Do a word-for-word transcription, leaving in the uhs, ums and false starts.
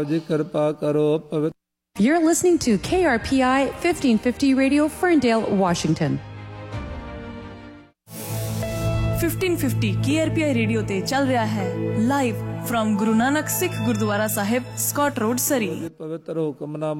जी कृपा करो पवित्र। You're listening to K R P I fifteen fifty Radio, Ferndale, Washington. fifteen fifty K R P I radio ते चल रहा है live from Guru Nanak Sikh gurdwara Sahib, Scott road, सरी। पवित्र हुक्मनामा